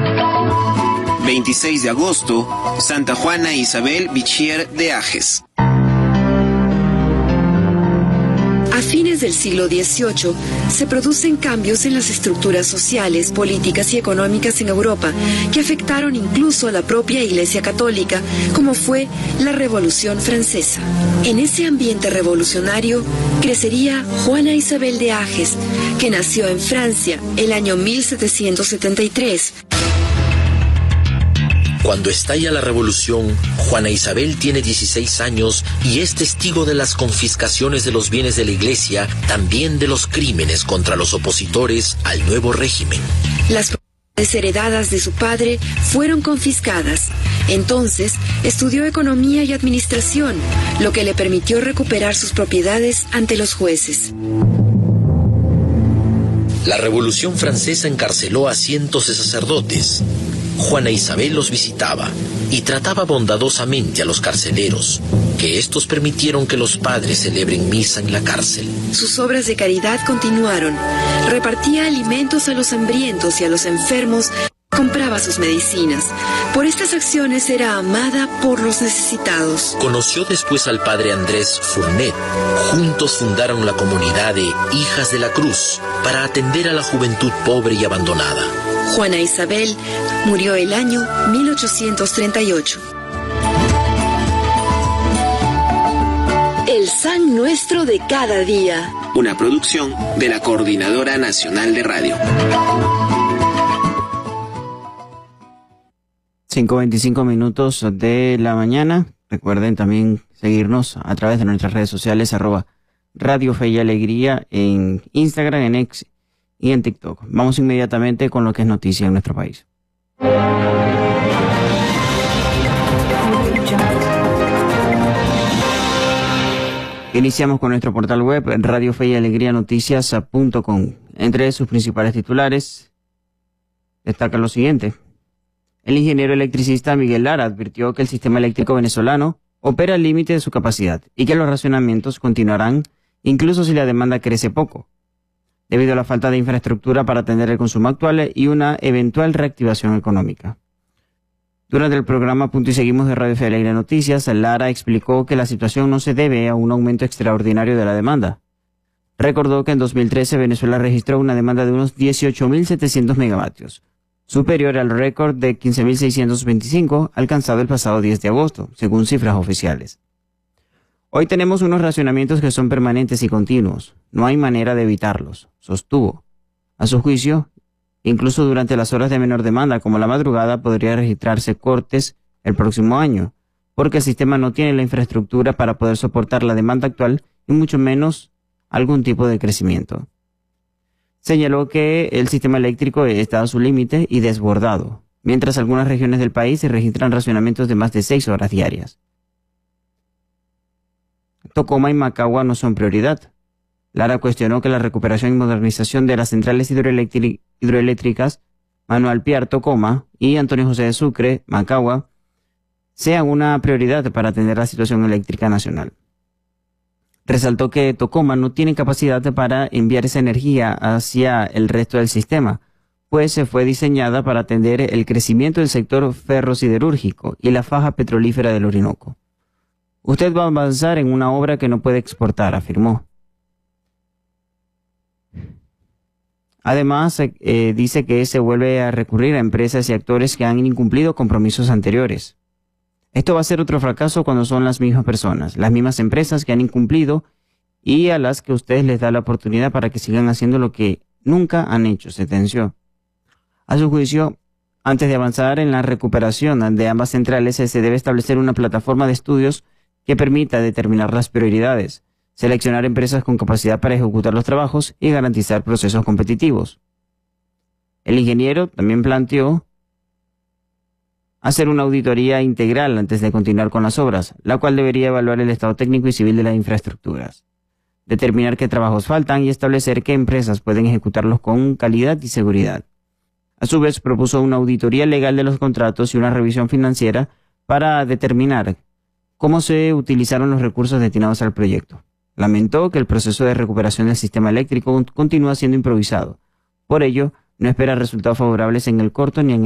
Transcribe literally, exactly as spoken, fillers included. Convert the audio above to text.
veintiséis de agosto, Santa Juana Isabel Bichier de Ages. A fines del siglo dieciocho, se producen cambios en las estructuras sociales, políticas y económicas en Europa que afectaron incluso a la propia Iglesia Católica, como fue la Revolución Francesa. En ese ambiente revolucionario crecería Juana Isabel de Ages, que nació en Francia el año mil setecientos setenta y tres. Cuando estalla la revolución, Juana Isabel tiene dieciséis años y es testigo de las confiscaciones de los bienes de la iglesia, también de los crímenes contra los opositores al nuevo régimen. Las propiedades heredadas de su padre fueron confiscadas. Entonces, estudió economía y administración, lo que le permitió recuperar sus propiedades ante los jueces. La Revolución Francesa encarceló a cientos de sacerdotes. Juana Isabel los visitaba y trataba bondadosamente a los carceleros, que estos permitieron que los padres celebren misa en la cárcel. Sus obras de caridad continuaron. Repartía alimentos a los hambrientos y a los enfermos, compraba sus medicinas. Por estas acciones era amada por los necesitados. Conoció después al padre Andrés Fournet. Juntos fundaron la comunidad de Hijas de la Cruz para atender a la juventud pobre y abandonada. Juana Isabel murió el año mil ochocientos treinta y ocho. El San Nuestro de cada día. Una producción de la Coordinadora Nacional de Radio. cinco veinticinco minutos de la mañana. Recuerden también seguirnos a través de nuestras redes sociales, arroba Radio Fe y Alegría en Instagram, en X y en TikTok. Vamos inmediatamente con lo que es noticia en nuestro país. Iniciamos con nuestro portal web Radio Fe y Alegría Noticias punto com. Entre sus principales titulares destaca lo siguiente. El ingeniero electricista Miguel Lara advirtió que el sistema eléctrico venezolano opera al límite de su capacidad y que los racionamientos continuarán incluso si la demanda crece poco, debido a la falta de infraestructura para atender el consumo actual y una eventual reactivación económica. Durante el programa Punto y Seguimos de Radio Fe y Alegría Noticias, Lara explicó que la situación no se debe a un aumento extraordinario de la demanda. Recordó que en dos mil trece Venezuela registró una demanda de unos dieciocho mil setecientos megavatios, superior al récord de quince mil seiscientos veinticinco alcanzado el pasado diez de agosto, según cifras oficiales. Hoy tenemos unos racionamientos que son permanentes y continuos. No hay manera de evitarlos, sostuvo. A su juicio, incluso durante las horas de menor demanda, como la madrugada, podría registrarse cortes el próximo año, porque el sistema no tiene la infraestructura para poder soportar la demanda actual y mucho menos algún tipo de crecimiento. Señaló que el sistema eléctrico está a su límite y desbordado, mientras algunas regiones del país se registran racionamientos de más de seis horas diarias. Tocoma y Macagua no son prioridad. Lara cuestionó que la recuperación y modernización de las centrales hidroeléctric- hidroeléctricas Manuel Piar, Tocoma, y Antonio José de Sucre, Macagua, sean una prioridad para atender la situación eléctrica nacional. Resaltó que Tocoma no tiene capacidad para enviar esa energía hacia el resto del sistema, pues se fue diseñada para atender el crecimiento del sector ferrosiderúrgico y la faja petrolífera del Orinoco. Usted va a avanzar en una obra que no puede exportar, afirmó. Además, eh, dice que se vuelve a recurrir a empresas y actores que han incumplido compromisos anteriores. Esto va a ser otro fracaso cuando son las mismas personas, las mismas empresas que han incumplido y a las que ustedes les da la oportunidad para que sigan haciendo lo que nunca han hecho, sentenció. A su juicio, antes de avanzar en la recuperación de ambas centrales, se debe establecer una plataforma de estudios que permita determinar las prioridades, seleccionar empresas con capacidad para ejecutar los trabajos y garantizar procesos competitivos. El ingeniero también planteó hacer una auditoría integral antes de continuar con las obras, la cual debería evaluar el estado técnico y civil de las infraestructuras, determinar qué trabajos faltan y establecer qué empresas pueden ejecutarlos con calidad y seguridad. A su vez, propuso una auditoría legal de los contratos y una revisión financiera para determinar cómo se utilizaron los recursos destinados al proyecto. Lamentó que el proceso de recuperación del sistema eléctrico continúa siendo improvisado. Por ello, no espera resultados favorables en el corto ni en